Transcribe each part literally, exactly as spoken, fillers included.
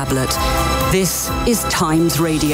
Tablet. This is Times Radio.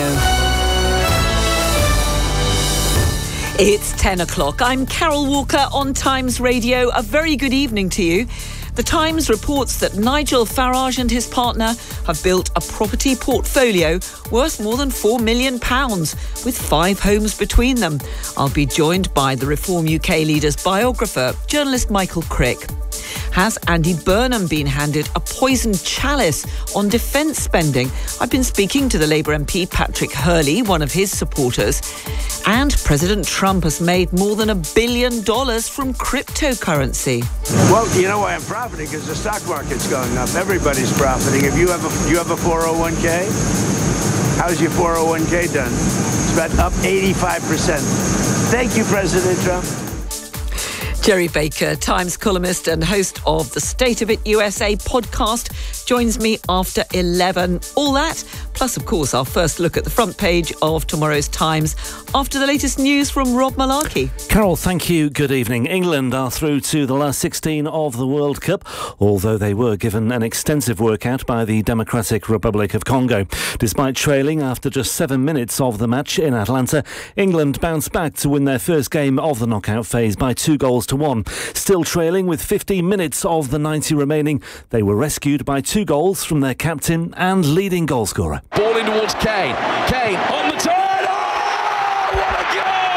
It's ten o'clock. I'm Carol Walker on Times Radio. A very good evening to you. The Times reports that Nigel Farage and his partner have built a property portfolio worth more than four million pounds, with five homes between them. I'll be joined by the Reform U K leader's biographer, journalist Michael Crick. Has Andy Burnham been handed a poisoned chalice on defence spending? I've been speaking to the Labour M P Patrick Hurley, one of his supporters. And President Trump has made more than a billion dollars from cryptocurrency. Well, you know why I'm profiting? Because the stock market's going up. Everybody's profiting. If you have a, you have a four oh one k, how's your four oh one k done? It's about up eighty-five percent. Thank you, President Trump. Jerry Baker, Times columnist and host of the State of It U S A podcast, joins me after eleven. All that, plus, of course, our first look at the front page of tomorrow's Times after the latest news from Rob Malarkey. Carol, thank you. Good evening. England are through to the last sixteen of the World Cup, although they were given an extensive workout by the Democratic Republic of Congo. Despite trailing after just seven minutes of the match in Atlanta, England bounced back to win their first game of the knockout phase by two goals to one. Still trailing with fifteen minutes of the ninety remaining, they were rescued by two goals from their captain and leading goalscorer. Ball in towards Kane. Kane on the turn. Oh, what a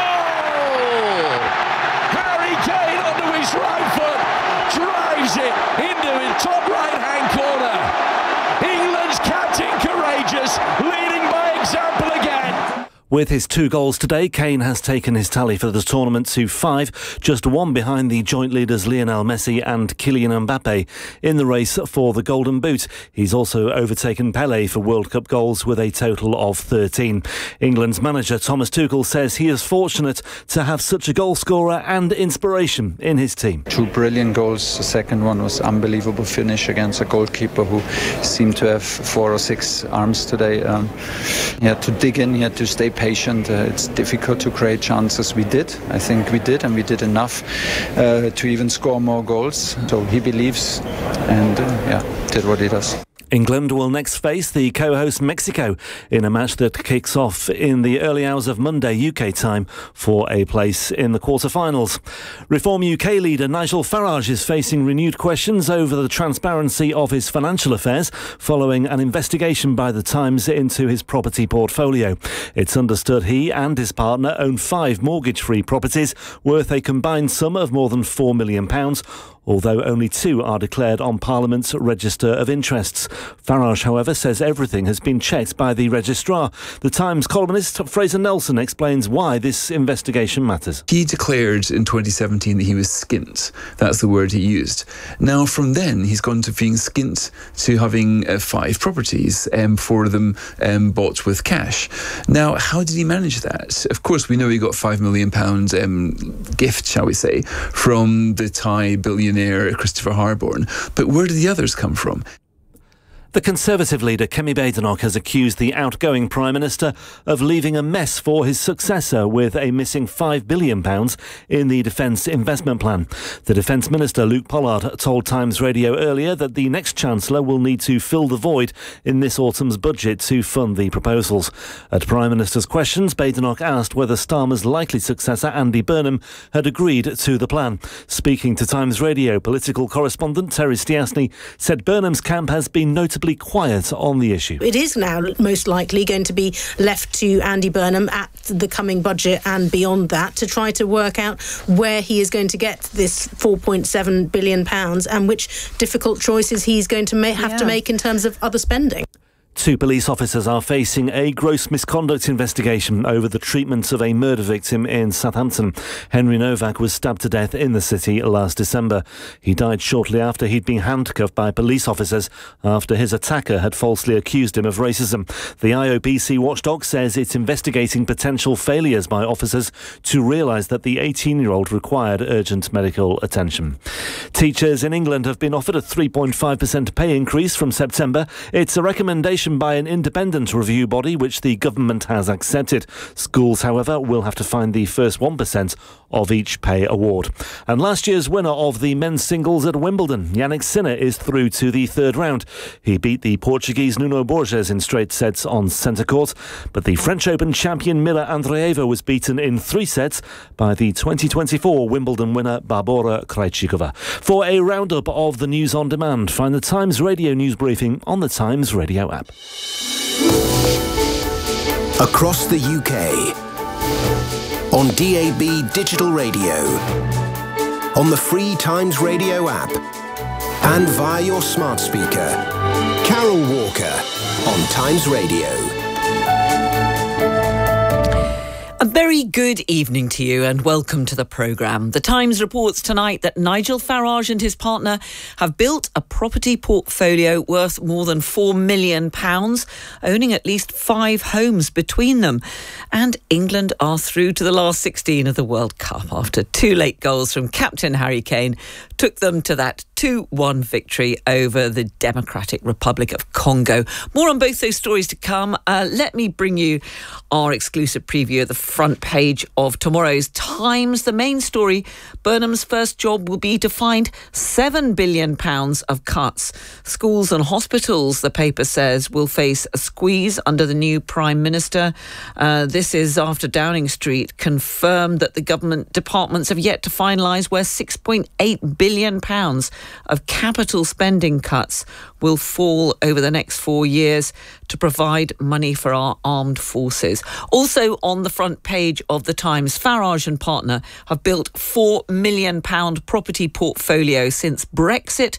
goal! Harry Kane onto his right foot, drives it into his top right-hand corner. England's captain courageous, leading by example again. With his two goals today, Kane has taken his tally for the tournament to five, just one behind the joint leaders Lionel Messi and Kylian Mbappe in the race for the Golden Boot. He's also overtaken Pelé for World Cup goals with a total of thirteen. England's manager Thomas Tuchel says he is fortunate to have such a goalscorer and inspiration in his team. Two brilliant goals. The second one was unbelievable finish against a goalkeeper who seemed to have four or six arms today. Um, he had to dig in, he had to stay patient. Uh, it's difficult to create chances. We did. I think we did, and we did enough uh, to even score more goals. So he believes and uh, yeah, did what he does. England will next face the co-host Mexico in a match that kicks off in the early hours of Monday U K time for a place in the quarter-finals. Reform U K leader Nigel Farage is facing renewed questions over the transparency of his financial affairs following an investigation by the Times into his property portfolio. It's understood he and his partner own five mortgage-free properties worth a combined sum of more than four million pounds, although only two are declared on Parliament's Register of Interests. Farage, however, says everything has been checked by the registrar. The Times columnist Fraser Nelson explains why this investigation matters. He declared in twenty seventeen that he was skint. That's the word he used. Now, from then, he's gone to being skint to having uh, five properties, um, four of them um, bought with cash. Now, how did he manage that? Of course, we know he got five million pounds um, gift, shall we say, from the Thai billionaire Christopher Harborne. But where did the others come from? The Conservative leader Kemi Badenoch has accused the outgoing Prime Minister of leaving a mess for his successor with a missing five billion pounds in the Defence Investment Plan. The Defence Minister Luke Pollard told Times Radio earlier that the next Chancellor will need to fill the void in this autumn's budget to fund the proposals. At Prime Minister's questions, Badenoch asked whether Starmer's likely successor Andy Burnham had agreed to the plan. Speaking to Times Radio, political correspondent Terry Stiasny said Burnham's camp has been notably quiet on the issue. It is now most likely going to be left to Andy Burnham at the coming budget and beyond that to try to work out where he is going to get this four point seven billion pounds and which difficult choices he's going to ma- have yeah. to make in terms of other spending. Two police officers are facing a gross misconduct investigation over the treatment of a murder victim in Southampton. Henry Novak was stabbed to death in the city last December. He died shortly after he'd been handcuffed by police officers after his attacker had falsely accused him of racism. The I O B C watchdog says it's investigating potential failures by officers to realise that the eighteen-year-old required urgent medical attention. Teachers in England have been offered a three point five percent pay increase from September. It's a recommendation recommendation by an independent review body, which the government has accepted. Schools, however, will have to find the first one percent of each pay award. And last year's winner of the men's singles at Wimbledon, Jannik Sinner, is through to the third round. He beat the Portuguese Nuno Borges in straight sets on centre court, but the French Open champion Mila Andreeva was beaten in three sets by the twenty twenty-four Wimbledon winner Barbora Krejcikova. For a roundup of the news on demand, find the Times Radio news briefing on the Times Radio app. Across the U K, on D A B digital radio, on the free Times Radio app, and via your smart speaker. Carol Walker on Times Radio. A very good evening to you and welcome to the programme. The Times reports tonight that Nigel Farage and his partner have built a property portfolio worth more than four million pounds, owning at least five homes between them. And England are through to the last sixteen of the World Cup after two late goals from captain Harry Kane took them to that two one victory over the Democratic Republic of Congo. More on both those stories to come. Uh, let me bring you our exclusive preview of the front page of tomorrow's Times. The main story: Burnham's first job will be to find seven billion pounds of cuts. Schools and hospitals, the paper says, will face a squeeze under the new Prime Minister. Uh, this is after Downing Street confirmed that the government departments have yet to finalise where six point eight billion pounds of capital spending cuts will fall over the next four years to provide money for our armed forces. Also on the front page of the Times, Farage and partner have built four million pounds property portfolio since Brexit.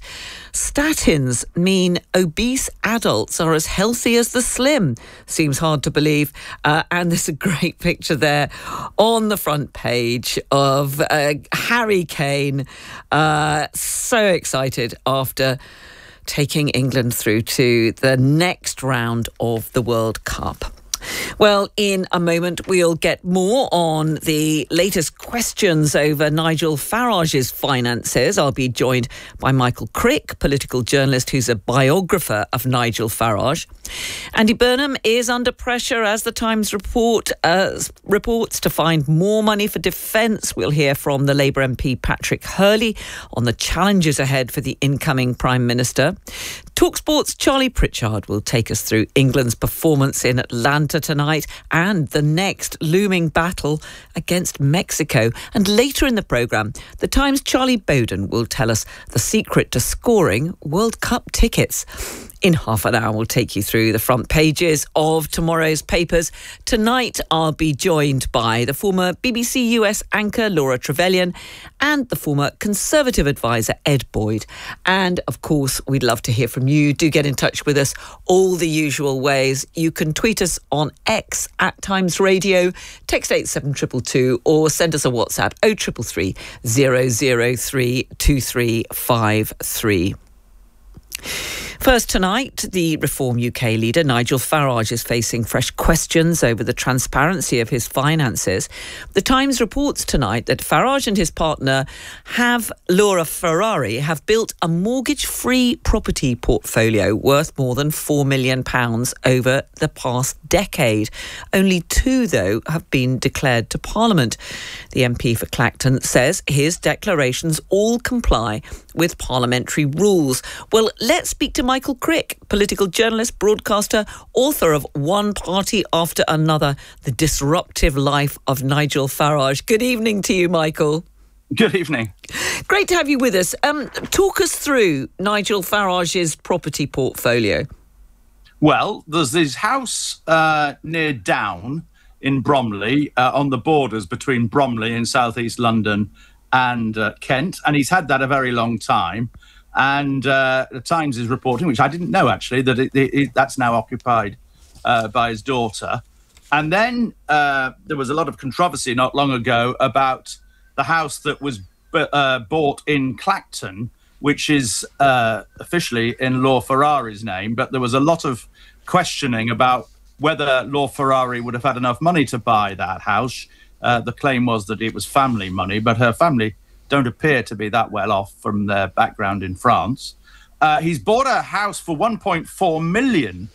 Statins mean obese adults are as healthy as the slim. Seems hard to believe. Uh, and there's a great picture there on the front page of uh, Harry Kane. Uh, so excited after taking England through to the next round of the World Cup. Well, in a moment, we'll get more on the latest questions over Nigel Farage's finances. I'll be joined by Michael Crick, political journalist who's a biographer of Nigel Farage. Andy Burnham is under pressure, as the Times report uh, reports, to find more money for defence. We'll hear from the Labour M P Patrick Hurley on the challenges ahead for the incoming Prime Minister. TalkSport's Charlie Pritchard will take us through England's performance in Atlanta tonight and the next looming battle against Mexico. And later in the programme, the Times' Charlie Bowden will tell us the secret to scoring World Cup tickets. In half an hour, we'll take you through the front pages of tomorrow's papers. Tonight, I'll be joined by the former B B C U S anchor Laura Trevelyan and the former Conservative advisor Ed Boyd. And, of course, we'd love to hear from you. Do get in touch with us all the usual ways. You can tweet us on X at Times Radio, text eight seven two two two, or send us a WhatsApp oh three three three, zero zero three, two three five three. First tonight, the Reform U K leader Nigel Farage is facing fresh questions over the transparency of his finances. The Times reports tonight that Farage and his partner have, Laura Ferrari, have built a mortgage-free property portfolio worth more than four million pounds over the past decade. Only two, though, have been declared to Parliament. The M P for Clacton says his declarations all comply with parliamentary rules. Well, let's speak to Michael Crick, political journalist, broadcaster, author of One Party After Another, The Disruptive Life of Nigel Farage. Good evening to you, Michael. Good evening. Great to have you with us. Um, talk us through Nigel Farage's property portfolio. Well, there's this house uh, near Down in Bromley, uh, on the borders between Bromley in southeast London and uh, Kent, and he's had that a very long time. And uh, the Times is reporting, which I didn't know actually, that it, it, it, that's now occupied uh, by his daughter. And then uh, there was a lot of controversy not long ago about the house that was b- uh, bought in Clacton, which is uh, officially in Laura Ferrari's name. But there was a lot of questioning about whether Laura Ferrari would have had enough money to buy that house. Uh, the claim was that it was family money, but her family don't appear to be that well off from their background in France. Uh, he's bought a house for one point four million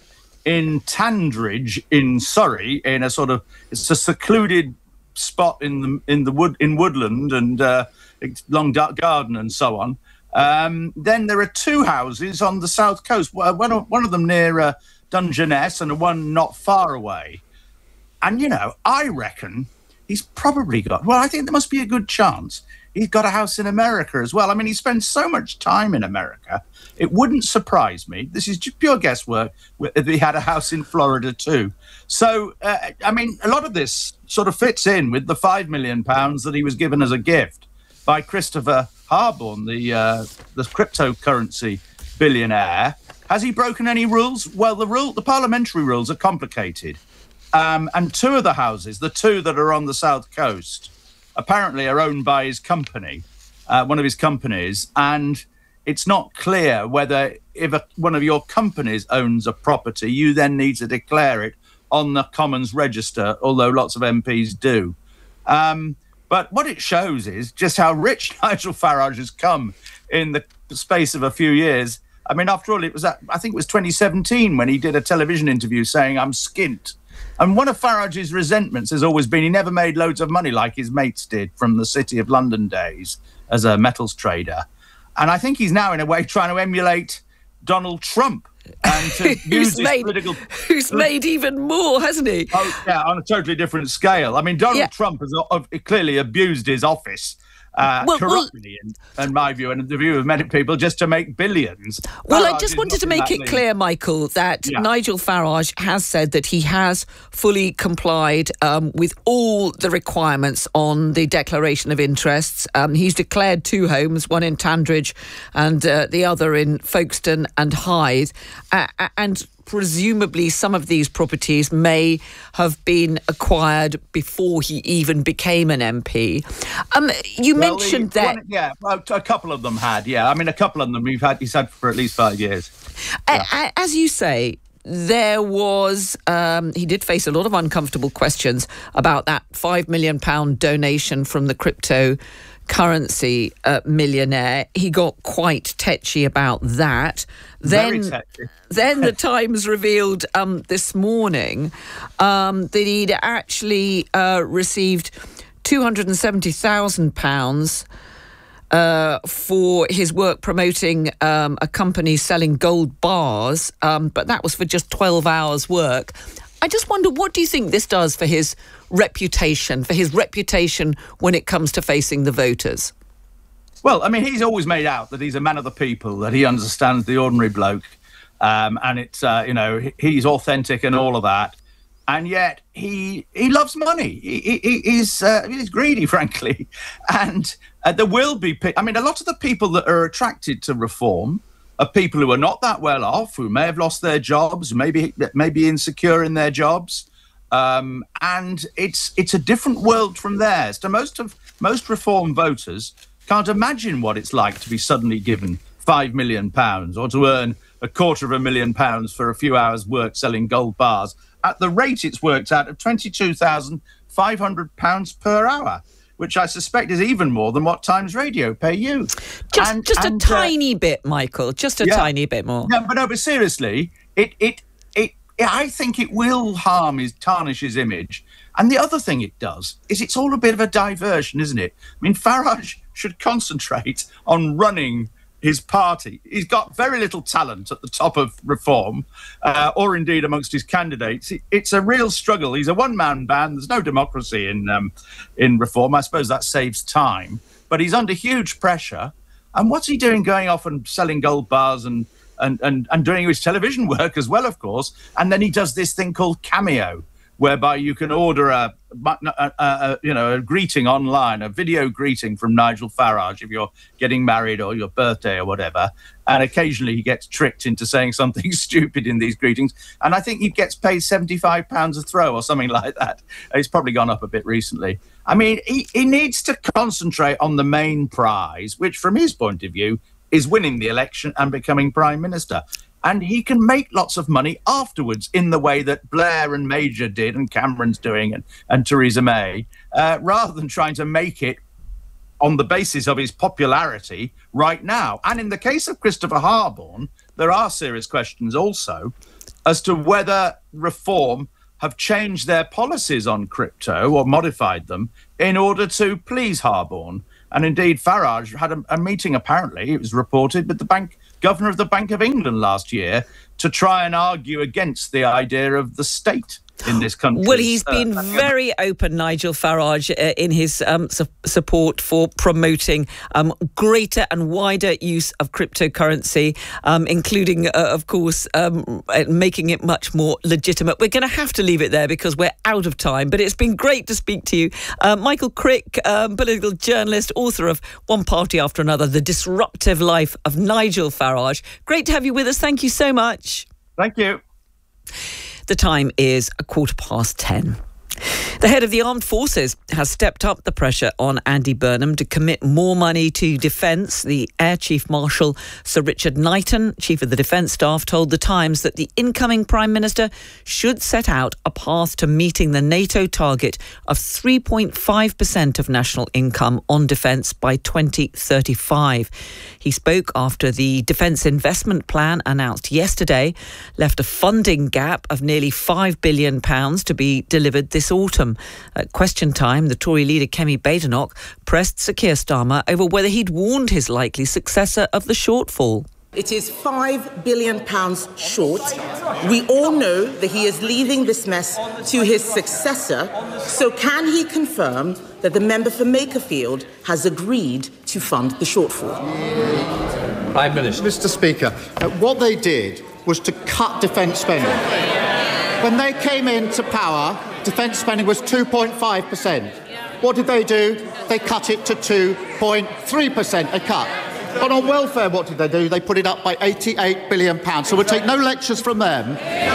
in Tandridge in Surrey, in a sort of, it's a secluded spot in the in the wood in woodland and uh, long dark garden and so on. Um, then there are two houses on the south coast. One of, one of them near uh, Dungeness and one not far away. And you know, I reckon he's probably got. Well, I think there must be a good chance he's got a house in America as well. I mean, he spends so much time in America. It wouldn't surprise me. This is just pure guesswork. If he had a house in Florida too. So, uh, I mean, a lot of this sort of fits in with the five million pounds that he was given as a gift by Christopher Harborne, the uh, the cryptocurrency billionaire. Has he broken any rules? Well, the rule, the parliamentary rules are complicated. Um, and two of the houses, the two that are on the south coast, apparently are owned by his company, uh, one of his companies. And it's not clear whether if a, one of your companies owns a property, you then need to declare it on the Commons Register, although lots of M Ps do. Um, but what it shows is just how rich Nigel Farage has come in the space of a few years. I mean, after all, it was, at, I think it was twenty seventeen when he did a television interview saying, I'm skint. And one of Farage's resentments has always been he never made loads of money like his mates did from the City of London days as a metals trader. And I think he's now, in a way, trying to emulate Donald Trump and to use who's his made, political... Who's made even more, hasn't he? Oh, yeah, on a totally different scale. I mean, Donald yeah. Trump has uh, clearly abused his office uh, well, corruptly, well, in, in my view, and in the view of many people, just to make billions. Well, Farage I just wanted to make it league. clear, Michael, that yeah. Nigel Farage has said that he has fully complied um, with all the requirements on the Declaration of Interests. Um, he's declared two homes, one in Tandridge and uh, the other in Folkestone and Hythe. Uh, and presumably some of these properties may have been acquired before he even became an M P. Um, you well, mentioned the, that... One, yeah, well, a couple of them had, yeah. I mean, a couple of them we've had, he's had for at least five years. Yeah. As you say, there was, um, he did face a lot of uncomfortable questions about that five million pounds donation from the cryptocurrency uh, millionaire. He got quite tetchy about that. Then, Very tetchy. Then the Times revealed um, this morning um, that he'd actually uh, received two hundred seventy thousand pounds Uh, for his work promoting um, a company selling gold bars, um, but that was for just twelve hours work. I just wonder, what do you think this does for his reputation, for his reputation when it comes to facing the voters? Well, I mean, he's always made out that he's a man of the people, that he understands the ordinary bloke, um, and it's, uh, you know, he's authentic and all of that. And yet he he loves money. He, he, he's uh, he's greedy, frankly. And uh, there will be... Pe- I mean, a lot of the people that are attracted to reform are people who are not that well off, who may have lost their jobs, maybe maybe insecure in their jobs. Um, and it's it's a different world from theirs. To most of most reform voters can't imagine what it's like to be suddenly given five million pounds or to earn a quarter of a million pounds for a few hours' work selling gold bars at the rate it's worked out of twenty-two thousand five hundred pounds per hour, which I suspect is even more than what Times Radio pay you. Just, and, just and, a tiny uh, bit, Michael. Just a yeah. tiny bit more. No, but no, but seriously, it, it, it, I think it will harm his, tarnish his image. And the other thing it does is it's all a bit of a diversion, isn't it? I mean, Farage should concentrate on running his party. He's got very little talent at the top of reform, uh, or indeed amongst his candidates. It's a real struggle. He's a one-man band. There's no democracy in um, in reform. I suppose that saves time. But he's under huge pressure. And what's he doing going off and selling gold bars and, and, and, and doing his television work as well, of course? And then he does this thing called Cameo, whereby you can order a, a, a, you know, a greeting online, a video greeting from Nigel Farage if you're getting married or your birthday or whatever. And occasionally he gets tricked into saying something stupid in these greetings. And I think he gets paid seventy-five pounds a throw or something like that. It's probably gone up a bit recently. I mean, he, he needs to concentrate on the main prize, which from his point of view is winning the election and becoming Prime Minister. And he can make lots of money afterwards in the way that Blair and Major did and Cameron's doing and, and Theresa May, uh, rather than trying to make it on the basis of his popularity right now. And in the case of Christopher Harborne, there are serious questions also as to whether Reform have changed their policies on crypto or modified them in order to please Harborne. And indeed, Farage had a, a meeting, apparently, it was reported, with the bank governor of the Bank of England last year to try and argue against the idea of the state in this country. Well, he's uh, been very open, Nigel Farage, uh, in his um, su- support for promoting um, greater and wider use of cryptocurrency, um, including, uh, of course, um, making it much more legitimate. We're going to have to leave it there because we're out of time, but it's been great to speak to you. Uh, Michael Crick, um, political journalist, author of One Party After Another, The Disruptive Life of Nigel Farage. Great to have you with us. Thank you so much. Thank you. The time is a quarter past ten. The head of the armed forces has stepped up the pressure on Andy Burnham to commit more money to defence. The Air Chief Marshal Sir Richard Knighton, Chief of the Defence Staff, told The Times that the incoming Prime Minister should set out a path to meeting the NATO target of three point five percent of national income on defence by twenty thirty-five. He spoke after the Defence Investment Plan announced yesterday left a funding gap of nearly five billion pounds to be delivered this autumn. At question time, the Tory leader Kemi Badenoch pressed Sir Keir Starmer over whether he'd warned his likely successor of the shortfall. It is five billion pounds short. We all know that he is leaving this mess to his successor. So can he confirm that the member for Makerfield has agreed to fund the shortfall? Prime Minister. Mister Speaker, uh, what they did was to cut defence spending. When they came into power, defence spending was two point five percent. What did they do? They cut it to two point three percent, a cut. But on welfare, what did they do? They put it up by eighty-eight billion pounds. So we'll take no lectures from them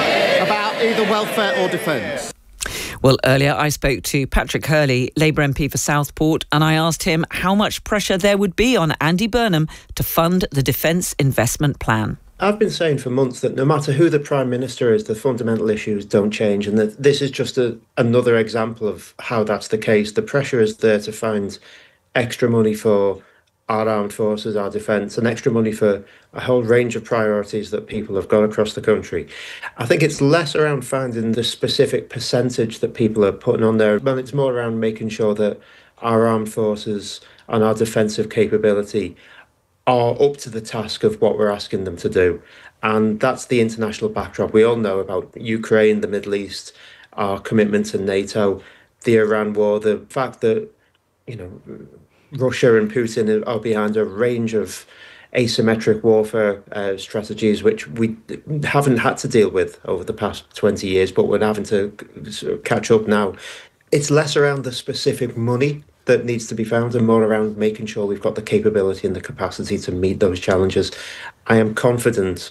about either welfare or defence. Well, earlier I spoke to Patrick Hurley, Labour M P for Southport, and I asked him how much pressure there would be on Andy Burnham to fund the Defence Investment Plan. I've been saying for months that no matter who the Prime Minister is, the fundamental issues don't change, and that this is just a, another example of how that's the case. The pressure is there to find extra money for our armed forces, our defence, and extra money for a whole range of priorities that people have got across the country. I think it's less around finding the specific percentage that people are putting on there, but it's more around making sure that our armed forces and our defensive capability are up to the task of what we're asking them to do. And that's the international backdrop. We all know about Ukraine, the Middle East, our commitment to NATO, the Iran war, the fact that, you know, Russia and Putin are behind a range of asymmetric warfare uh, strategies, which we haven't had to deal with over the past twenty years, but we're having to sort of catch up now. It's less around the specific money that needs to be found and more around making sure we've got the capability and the capacity to meet those challenges. I am confident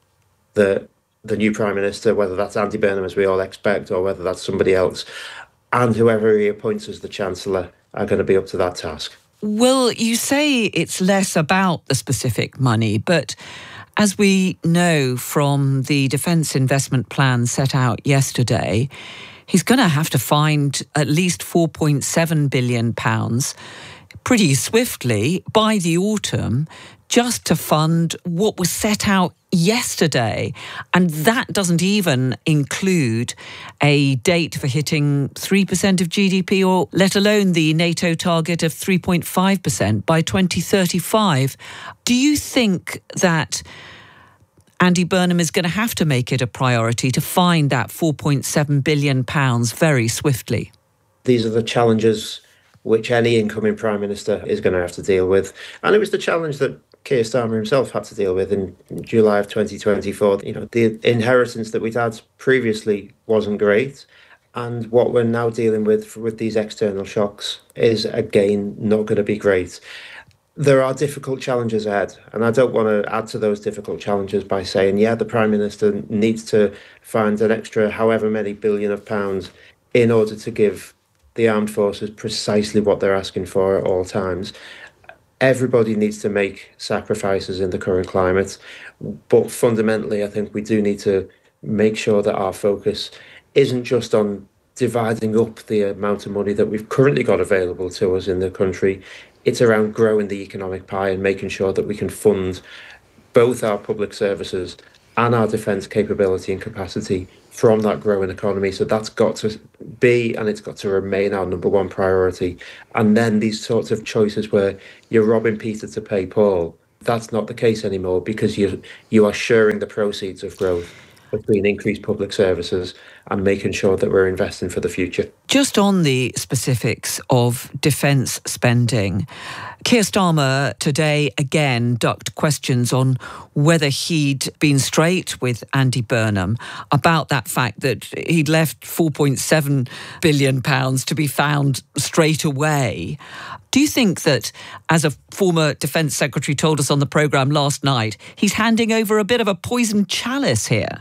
that the new Prime Minister, whether that's Andy Burnham, as we all expect, or whether that's somebody else, and whoever he appoints as the Chancellor, are going to be up to that task. Well, you say it's less about the specific money, but as we know from the Defence Investment Plan set out yesterday, he's going to have to find at least four point seven billion pounds pretty swiftly by the autumn just to fund what was set out yesterday. And that doesn't even include a date for hitting three percent of G D P, or let alone the NATO target of three point five percent by twenty thirty-five. Do you think that Andy Burnham is going to have to make it a priority to find that four point seven billion pounds very swiftly? These are the challenges which any incoming Prime Minister is going to have to deal with. And it was the challenge that Keir Starmer himself had to deal with in July of twenty twenty-four. You know, the inheritance that we'd had previously wasn't great. And what we're now dealing with with these external shocks is, again, not going to be great. There are difficult challenges ahead, and I don't want to add to those difficult challenges by saying, yeah, the Prime Minister needs to find an extra however many billion of pounds in order to give the armed forces precisely what they're asking for at all times. Everybody needs to make sacrifices in the current climate, but fundamentally, I think we do need to make sure that our focus isn't just on dividing up the amount of money that we've currently got available to us in the country. It's around growing the economic pie and making sure that we can fund both our public services and our defence capability and capacity from that growing economy. So that's got to be, and it's got to remain, our number one priority. And then these sorts of choices where you're robbing Peter to pay Paul, that's not the case anymore, because you you are sharing the proceeds of growth between increased public services and making sure that we're investing for the future. Just on the specifics of defence spending, Keir Starmer today again ducked questions on whether he'd been straight with Andy Burnham about that fact that he'd left four point seven billion pounds to be found straight away. Do you think that, as a former Defence Secretary told us on the programme last night, he's handing over a bit of a poisoned chalice here?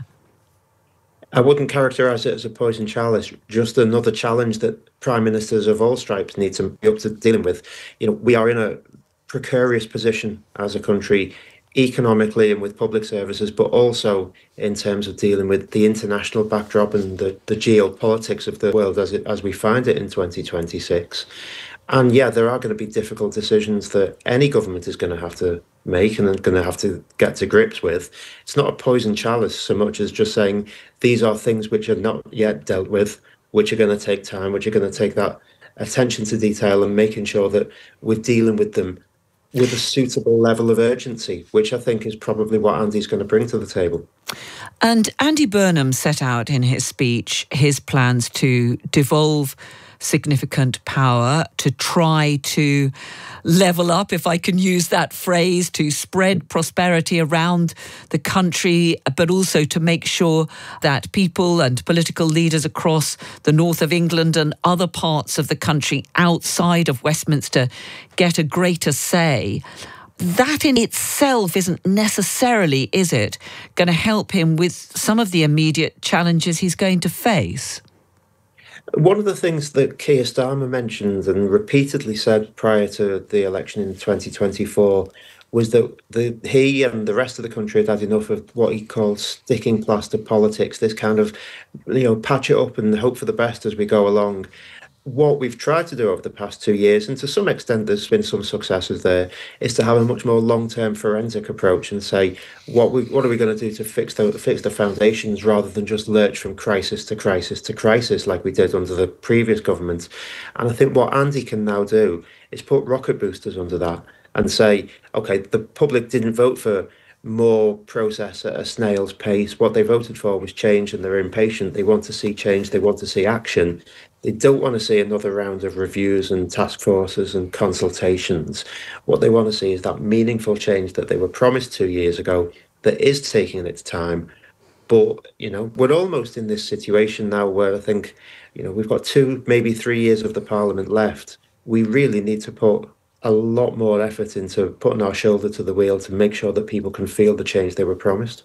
I wouldn't characterise it as a poison chalice, just another challenge that Prime Ministers of all stripes need to be up to dealing with. You know, we are in a precarious position as a country, economically and with public services, but also in terms of dealing with the international backdrop and the, the geopolitics of the world as it, as we find it in twenty twenty-six. And yeah, there are going to be difficult decisions that any government is going to have to make and going to have to get to grips with. It's not a poison chalice so much as just saying these are things which are not yet dealt with, which are going to take time, which are going to take that attention to detail and making sure that we're dealing with them with a suitable level of urgency, which I think is probably what Andy's going to bring to the table. And Andy Burnham set out in his speech his plans to devolve significant power, to try to level up, if I can use that phrase, to spread prosperity around the country, but also to make sure that people and political leaders across the north of England and other parts of the country outside of Westminster get a greater say. That in itself isn't necessarily, is it, going to help him with some of the immediate challenges he's going to face? One of the things that Keir Starmer mentioned and repeatedly said prior to the election in twenty twenty-four was that the, he and the rest of the country had had enough of what he called sticking plaster politics, this kind of, you know, patch it up and hope for the best as we go along. What we've tried to do over the past two years, and to some extent there's been some successes there, is to have a much more long-term forensic approach and say, what we what are we going to do to fix the fix the foundations, rather than just lurch from crisis to crisis to crisis like we did under the previous government. And I think what Andy can now do is put rocket boosters under that and say, okay, the public didn't vote for more process at a snail's pace. What they voted for was change, and they're impatient. They want to see change. They want to see action. They don't want to see another round of reviews and task forces and consultations. What they want to see is that meaningful change that they were promised two years ago that is taking its time. But, you know, we're almost in this situation now where I think, you know, we've got two, maybe three years of the Parliament left. We really need to put a lot more effort into putting our shoulder to the wheel to make sure that people can feel the change they were promised.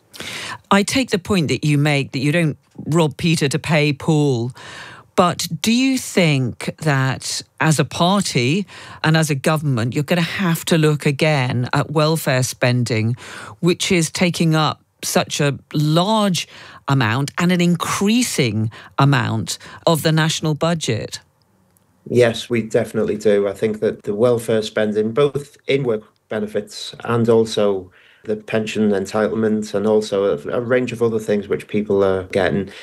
I take the point that you make that you don't rob Peter to pay Paul. But do you think that as a party and as a government, you're going to have to look again at welfare spending, which is taking up such a large amount and an increasing amount of the national budget? Yes, we definitely do. I think that the welfare spending, both in work benefits and also the pension entitlement, and also a, a range of other things which people are getting,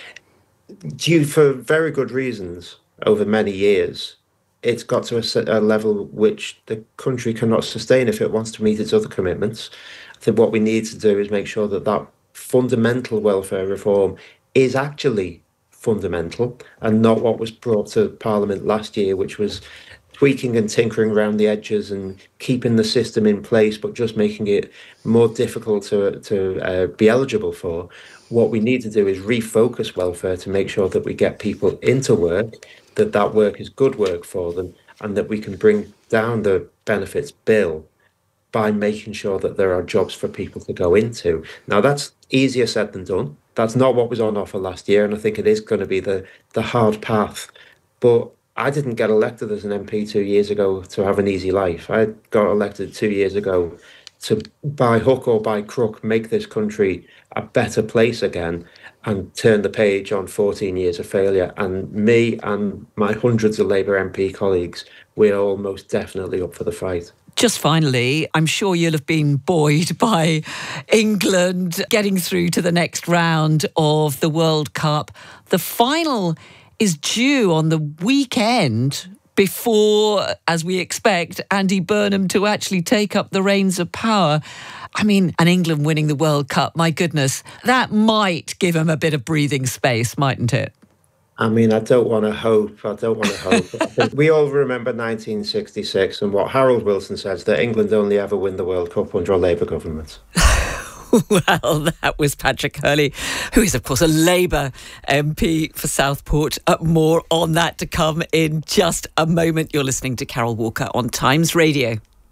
due for very good reasons over many years, it's got to a, a level which the country cannot sustain if it wants to meet its other commitments. I think what we need to do is make sure that that fundamental welfare reform is actually fundamental and not what was brought to Parliament last year, which was tweaking and tinkering around the edges and keeping the system in place, but just making it more difficult to, to uh, be eligible for. What we need to do is refocus welfare to make sure that we get people into work, that that work is good work for them, and that we can bring down the benefits bill by making sure that there are jobs for people to go into. Now, that's easier said than done. That's not what was on offer last year, and I think it is going to be the, the hard path. But I didn't get elected as an M P two years ago to have an easy life. I got elected two years ago to, by hook or by crook, make this country a better place again and turn the page on fourteen years of failure. And me and my hundreds of Labour M P colleagues, we're all most definitely up for the fight. Just finally, I'm sure you'll have been buoyed by England getting through to the next round of the World Cup. The final is due on the weekend before, as we expect, Andy Burnham to actually take up the reins of power. I mean, and England winning the World Cup, my goodness, that might give him a bit of breathing space, mightn't it? I mean, I don't want to hope. I don't want to hope. I think we all remember nineteen sixty-six and what Harold Wilson says, that England only ever win the World Cup under a Labour government. Well, that was Patrick Hurley, who is, of course, a Labour M P for Southport. Uh, more on that to come in just a moment. You're listening to Carol Walker on Times Radio.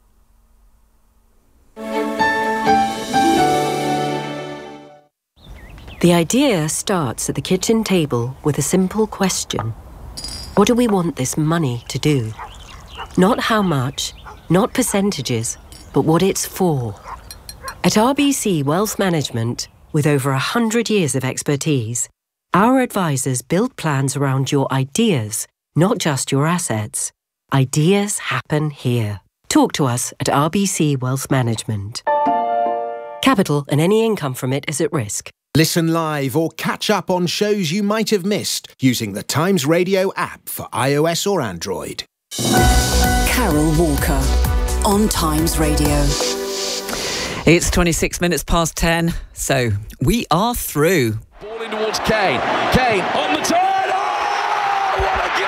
The idea starts at the kitchen table with a simple question. What do we want this money to do? Not how much, not percentages, but what it's for. At R B C Wealth Management, with over one hundred years of expertise, our advisors build plans around your ideas, not just your assets. Ideas happen here. Talk to us at R B C Wealth Management. Capital and any income from it is at risk. Listen live or catch up on shows you might have missed using the Times Radio app for iOS or Android. Carol Walker on Times Radio. It's twenty-six minutes past ten, so we are through. Ball in towards Kane. Kane on the turn. Oh, what a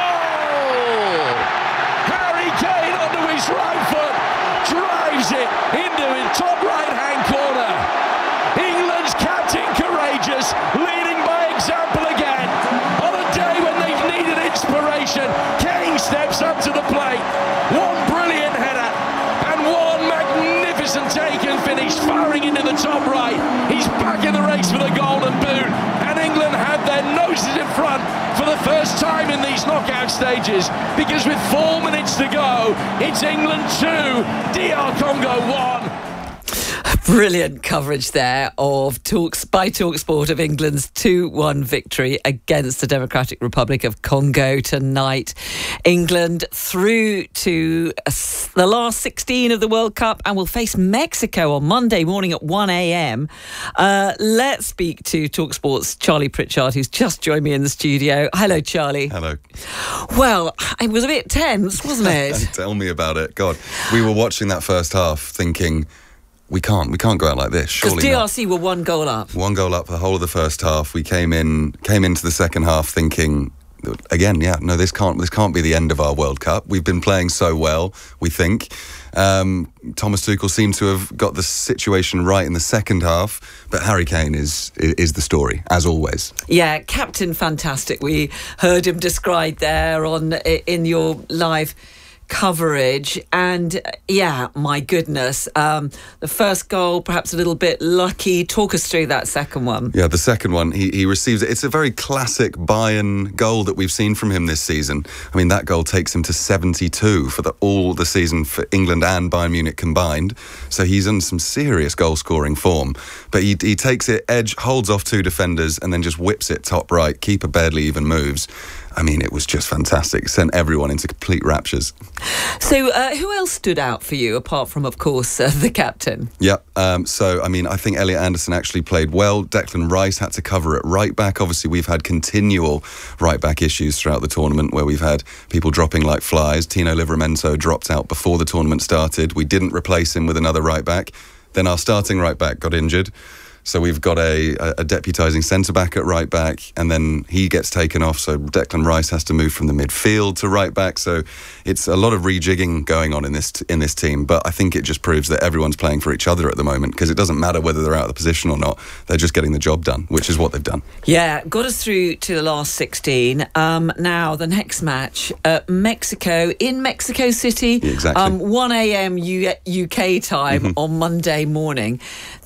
goal! Harry Kane onto his right foot, drives it into his top right-hand corner. England's captain courageous, leading by example again. On a day when they've needed inspiration, Kane steps up to the plate. One brilliant header and one magnificent take and finish, firing into the top right. He's back in the race for the Golden Boot, and England have their noses in front for the first time in these knockout stages, because with four minutes to go, it's England two, D R Congo one. Brilliant coverage there of Talks by TalkSport of England's two one victory against the Democratic Republic of Congo tonight. England through to the last sixteen of the World Cup and will face Mexico on Monday morning at one a.m. Uh, let's speak to TalkSport's Charlie Pritchard, who's just joined me in the studio. Hello, Charlie. Hello. Well, it was a bit tense, wasn't it? Tell me about it. God, we were watching that first half thinking, we can't, we can't go out like this. Because D R C not. were one goal up. One goal up the whole of the first half. We came in, came into the second half thinking, again, yeah, no, this can't, this can't be the end of our World Cup. We've been playing so well, we think. Um, Thomas Tuchel seemed to have got the situation right in the second half, but Harry Kane is is the story, as always. Yeah, captain fantastic. We heard him described there on in your live coverage, and yeah, my goodness, um, the first goal perhaps a little bit lucky. Talk us through that second one. Yeah, the second one, he, he receives it. It's a very classic Bayern goal that we've seen from him this season. I mean, that goal takes him to seventy-two for the, all the season for England and Bayern Munich combined, so he's in some serious goal scoring form, but he, he takes it edge, holds off two defenders and then just whips it top right. Keeper barely even moves. I mean, it was just fantastic. Sent everyone into complete raptures. So, uh, who else stood out for you, apart from, of course, uh, the captain? Yeah, um, so, I mean, I think Elliot Anderson actually played well. Declan Rice had to cover at right-back. Obviously, we've had continual right-back issues throughout the tournament where we've had people dropping like flies. Tino Livramento dropped out before the tournament started. We didn't replace him with another right-back. Then our starting right-back got injured. So we've got a, a deputising centre-back at right-back, and then he gets taken off, so Declan Rice has to move from the midfield to right-back. So it's a lot of rejigging going on in this in this team, but I think it just proves that everyone's playing for each other at the moment, because it doesn't matter whether they're out of the position or not. They're just getting the job done, which is what they've done. Yeah, got us through to the last sixteen. Um, now, the next match, uh, Mexico, in Mexico City. Yeah, exactly. Um, one a.m. U- UK time mm-hmm. on Monday morning.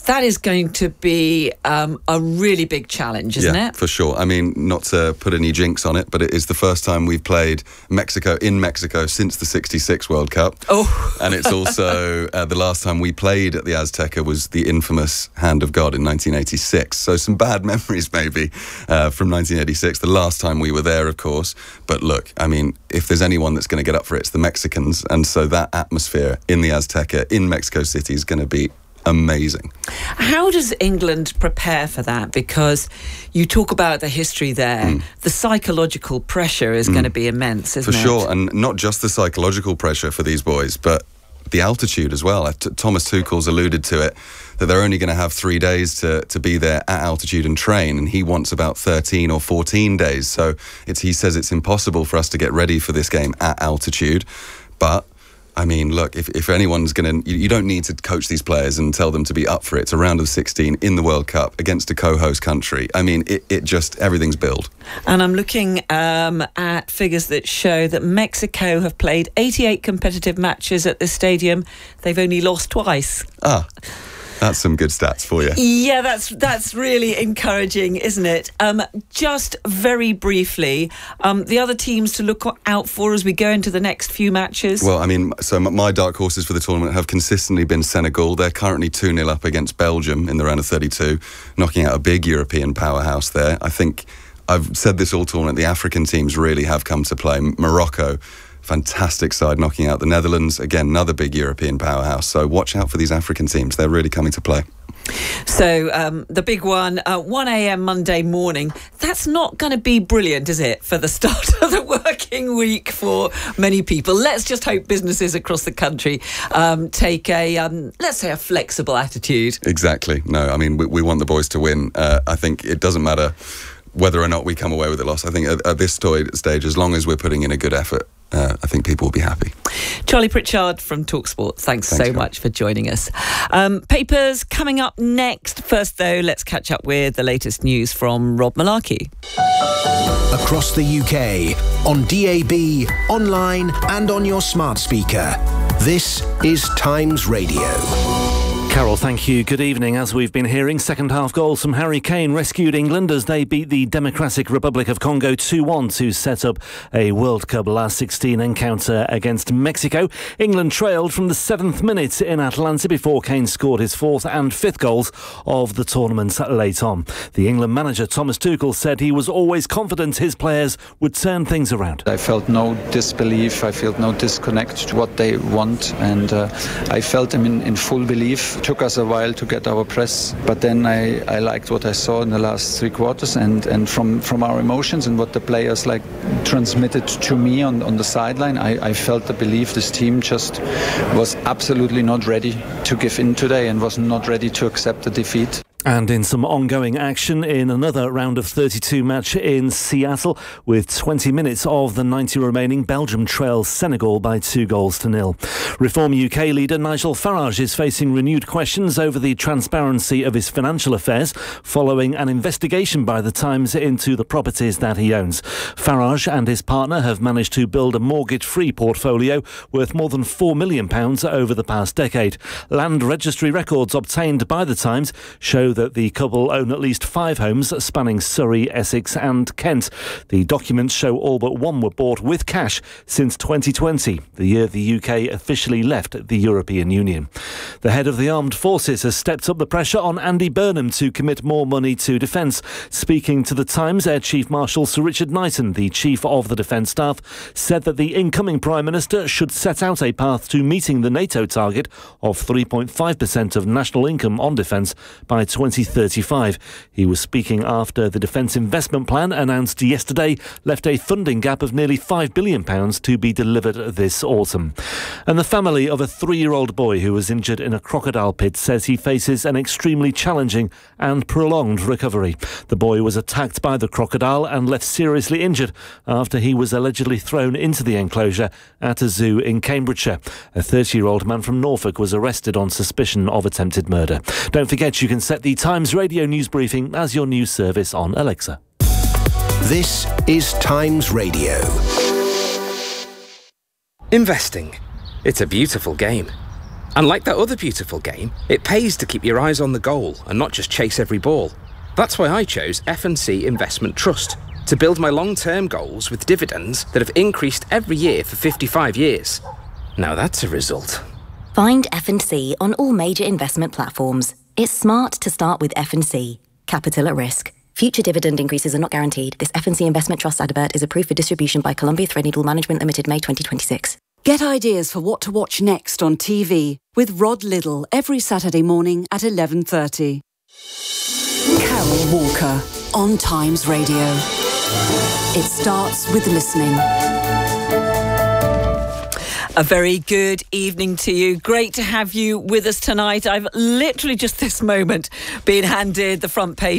that is going to be um, a really big challenge, isn't yeah, it? For sure. I mean, not to put any jinx on it, but it is the first time we've played Mexico in Mexico since the sixty-six World Cup. Oh. And it's also uh, the last time we played at the Azteca was the infamous Hand of God in nineteen eighty-six. So some bad memories maybe uh, from nineteen eighty-six, the last time we were there, of course. But look, I mean, if there's anyone that's going to get up for it, it's the Mexicans. And so that atmosphere in the Azteca in Mexico City is going to be amazing. How does England prepare for that? Because you talk about the history there. Mm. The psychological pressure is mm. going to be immense, isn't for it? For sure, and not just the psychological pressure for these boys, but the altitude as well. T- Thomas Tuchel's alluded to it, that they're only going to have three days to, to be there at altitude and train, and he wants about thirteen or fourteen days. So it's, he says it's impossible for us to get ready for this game at altitude. But I mean, look, if, if anyone's going to... You, you don't need to coach these players and tell them to be up for it. It's a round of sixteen in the World Cup against a co-host country. I mean, it, it just... Everything's built. And I'm looking um, at figures that show that Mexico have played eighty-eight competitive matches at this stadium. They've only lost twice. Ah... That's some good stats for you. Yeah, that's that's really encouraging, isn't it? Um, just very briefly, um, the other teams to look out for as we go into the next few matches? Well, I mean, so my dark horses for the tournament have consistently been Senegal. They're currently two nil up against Belgium in the round of thirty-two, knocking out a big European powerhouse there. I think I've said this all tournament, the African teams really have come to play. Morocco, fantastic side, knocking out the Netherlands. Again, another big European powerhouse. So watch out for these African teams. They're really coming to play. So um, the big one, uh, one a.m. Monday morning. That's not going to be brilliant, is it, for the start of the working week for many people? Let's just hope businesses across the country um, take a, um, let's say, a flexible attitude. Exactly. No, I mean, we, we want the boys to win. Uh, I think it doesn't matter whether or not we come away with a loss. I think at, at this stage, as long as we're putting in a good effort, Uh, I think people will be happy. Charlie Pritchard from TalkSport, thanks, thanks so God. much for joining us. Um, papers coming up next. First, though, let's catch up with the latest news from Rob Malarkey. Across the U K, on D A B, online and on your smart speaker. This is Times Radio. Carol, thank you. Good evening. As we've been hearing, second half goals from Harry Kane rescued England as they beat the Democratic Republic of Congo two one to set up a World Cup last sixteen encounter against Mexico. England trailed from the seventh minute in Atlanta before Kane scored his fourth and fifth goals of the tournament late on. The England manager Thomas Tuchel said he was always confident his players would turn things around. I felt no disbelief, I felt no disconnect to what they want, and uh, I felt them in, in full belief. It took us a while to get our press, but then I, I liked what I saw in the last three quarters, and, and from, from our emotions and what the players like transmitted to me on, on the sideline, I, I felt the belief this team just was absolutely not ready to give in today and was not ready to accept the defeat. And in some ongoing action in another round of thirty-two match in Seattle, with twenty minutes of the ninety remaining, Belgium trails Senegal by two goals to nil. Reform U K leader Nigel Farage is facing renewed questions over the transparency of his financial affairs following an investigation by the Times into the properties that he owns. Farage and his partner have managed to build a mortgage-free portfolio worth more than four million pounds over the past decade. Land registry records obtained by the Times show that the couple own at least five homes spanning Surrey, Essex and Kent. The documents show all but one were bought with cash since twenty twenty, the year the U K officially left the European Union. The head of the armed forces has stepped up the pressure on Andy Burnham to commit more money to defence. Speaking to the Times, Air Chief Marshal Sir Richard Knighton, the chief of the Defence Staff, said that the incoming Prime Minister should set out a path to meeting the NATO target of three point five percent of national income on defence by twenty thirty-five. He was speaking after the Defence Investment Plan announced yesterday left a funding gap of nearly five billion pounds to be delivered this autumn. And the family of a three-year-old boy who was injured in a crocodile pit says he faces an extremely challenging and prolonged recovery. The boy was attacked by the crocodile and left seriously injured after he was allegedly thrown into the enclosure at a zoo in Cambridgeshire. A thirty-year-old man from Norfolk was arrested on suspicion of attempted murder. Don't forget you can set the Times Radio News Briefing as your news service on Alexa. This is Times Radio. Investing. It's a beautiful game. And like that other beautiful game, it pays to keep your eyes on the goal and not just chase every ball. That's why I chose F and C Investment Trust to build my long-term goals with dividends that have increased every year for fifty-five years. Now that's a result. Find F and C on all major investment platforms. It's smart to start with F and C. Capital at risk. Future dividend increases are not guaranteed. This F and C Investment Trust advert is approved for distribution by Columbia Threadneedle Management Limited, May twenty twenty-six. Get ideas for what to watch next on T V with Rod Liddle every Saturday morning at eleven thirty. Carol Walker on Times Radio. It starts with listening. A very good evening to you. Great to have you with us tonight. I've literally just this moment been handed the front page